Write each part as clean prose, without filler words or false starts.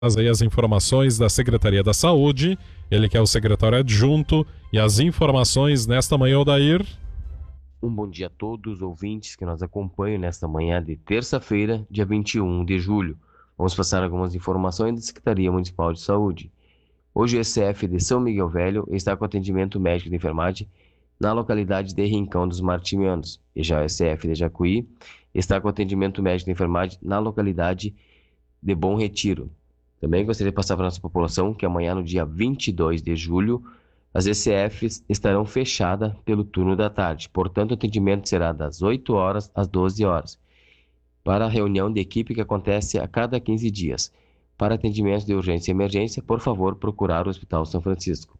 Aí as informações da Secretaria da Saúde, ele que é o secretário adjunto, e as informações nesta manhã, Odair. Um bom dia a todos os ouvintes que nos acompanham nesta manhã de terça-feira, dia 21 de julho. Vamos passar algumas informações da Secretaria Municipal de Saúde. Hoje o ECF de São Miguel Velho está com atendimento médico de enfermagem na localidade de Rincão dos Martimianos. E já o ECF de Jacuí está com atendimento médico de enfermagem na localidade de Bom Retiro. Também gostaria de passar para a nossa população que amanhã, no dia 22 de julho, as ECFs estarão fechadas pelo turno da tarde. Portanto, o atendimento será das 8 horas às 12 horas. Para a reunião de equipe que acontece a cada 15 dias. Para atendimento de urgência e emergência, por favor, procurar o Hospital São Francisco.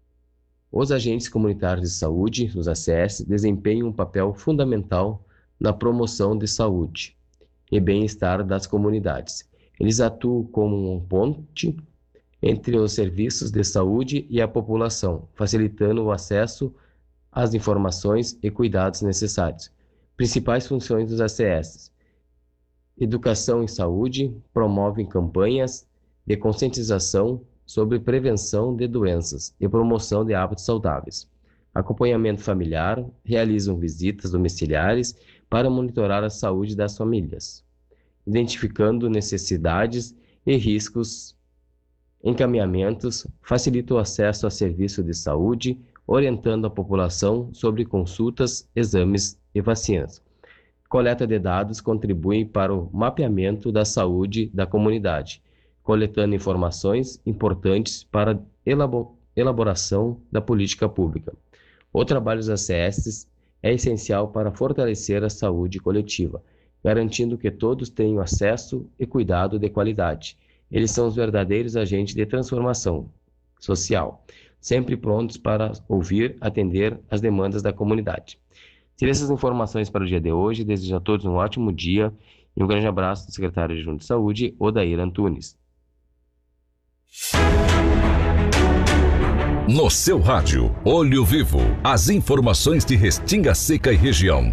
Os agentes comunitários de saúde, os ACS, desempenham um papel fundamental na promoção de saúde e bem-estar das comunidades. Eles atuam como um ponte entre os serviços de saúde e a população, facilitando o acesso às informações e cuidados necessários. Principais funções dos ACS: educação em saúde, promovem campanhas de conscientização sobre prevenção de doenças e promoção de hábitos saudáveis. Acompanhamento familiar, realizam visitas domiciliares para monitorar a saúde das famílias, identificando necessidades e riscos, encaminhamentos, facilita o acesso a serviços de saúde, orientando a população sobre consultas, exames e vacinas. Coleta de dados contribui para o mapeamento da saúde da comunidade, coletando informações importantes para a elaboração da política pública. O trabalho dos ACS é essencial para fortalecer a saúde coletiva, garantindo que todos tenham acesso e cuidado de qualidade. Eles são os verdadeiros agentes de transformação social, sempre prontos para ouvir, atender as demandas da comunidade. Tire essas informações para o dia de hoje. Desejo a todos um ótimo dia e um grande abraço do secretário adjunto de Saúde, Odair Antunes. No seu rádio, Olho Vivo, as informações de Restinga Seca e região.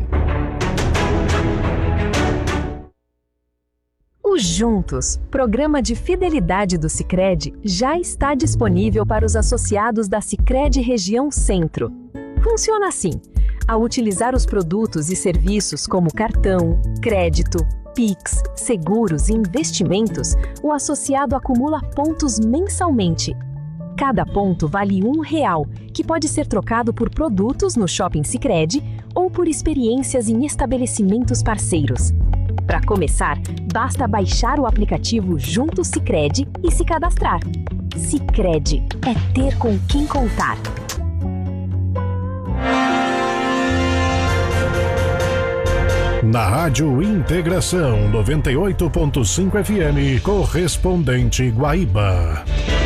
O Juntos, programa de fidelidade do Sicredi, já está disponível para os associados da Sicredi Região Centro. Funciona assim: ao utilizar os produtos e serviços como cartão, crédito, Pix, seguros e investimentos, o associado acumula pontos mensalmente. Cada ponto vale R$1, que pode ser trocado por produtos no Shopping Sicredi ou por experiências em estabelecimentos parceiros. Para começar, basta baixar o aplicativo Junto Sicredi e se cadastrar. Sicredi é ter com quem contar. Na Rádio Integração 98.5 FM, correspondente Guaíba.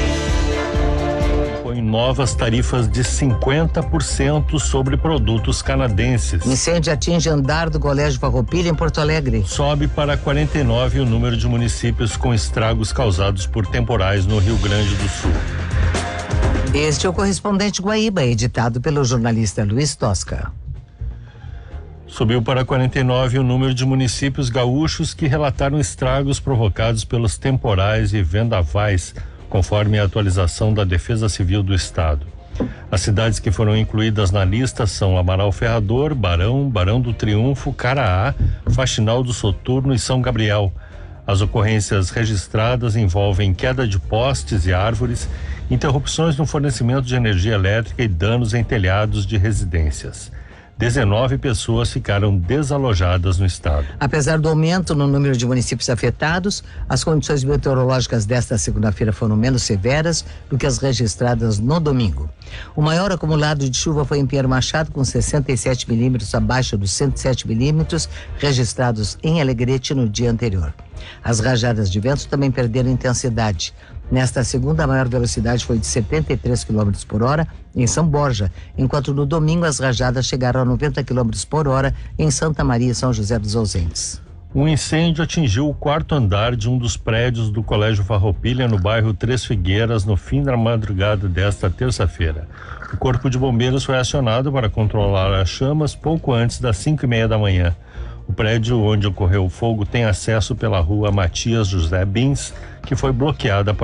Põe novas tarifas de 50% sobre produtos canadenses. Incêndio atinge andar do Colégio Farroupilha em Porto Alegre. Sobe para 49 o número de municípios com estragos causados por temporais no Rio Grande do Sul. Este é o correspondente Guaíba, editado pelo jornalista Luiz Tosca. Subiu para 49 o número de municípios gaúchos que relataram estragos provocados pelos temporais e vendavais, conforme a atualização da Defesa Civil do Estado. As cidades que foram incluídas na lista são Amaral Ferrador, Barão, Barão do Triunfo, Caraá, Faxinal do Soturno e São Gabriel. As ocorrências registradas envolvem queda de postes e árvores, interrupções no fornecimento de energia elétrica e danos em telhados de residências. 19 pessoas ficaram desalojadas no estado. Apesar do aumento no número de municípios afetados, as condições meteorológicas desta segunda-feira foram menos severas do que as registradas no domingo. O maior acumulado de chuva foi em Pinheiro Machado, com 67 milímetros abaixo dos 107 milímetros registrados em Alegrete no dia anterior. As rajadas de vento também perderam intensidade. Nesta segunda, a maior velocidade foi de 73 km por hora em São Borja, enquanto no domingo as rajadas chegaram a 90 km por hora em Santa Maria e São José dos Ausentes. Um incêndio atingiu o quarto andar de um dos prédios do Colégio Farroupilha, no bairro Três Figueiras, no fim da madrugada desta terça-feira. O Corpo de Bombeiros foi acionado para controlar as chamas pouco antes das 5:30 da manhã. O prédio onde ocorreu o fogo tem acesso pela rua Matias José Bins, que foi bloqueada